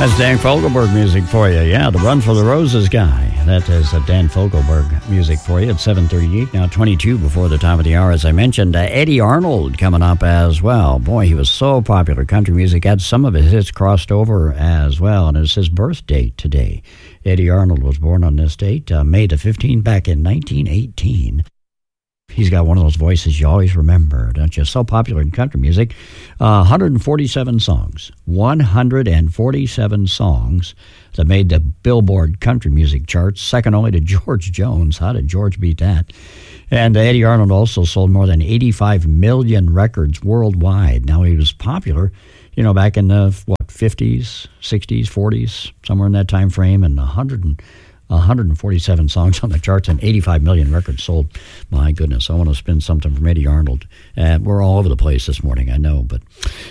That's Dan Fogelberg music for you. Yeah, the Run for the Roses guy. That is Dan Fogelberg music for you at 7:38, now 22 before the top of the hour. As I mentioned, Eddie Arnold coming up as well. Boy, he was so popular. Country music had some of his hits crossed over as well, and it's his birth date today. Eddie Arnold was born on this date, May the 15th, back in 1918. He's got one of those voices you always remember, don't you? So popular in country music. 147 songs. 147 songs that made the Billboard country music charts, second only to George Jones. How did George beat that? And Eddie Arnold also sold more than 85 million records worldwide. Now, he was popular, back in the, 50s, 60s, 40s, somewhere in that time frame, and 147 songs on the charts and 85 million records sold. My goodness, I want to spin something from Eddie Arnold. We're all over the place this morning, I know, but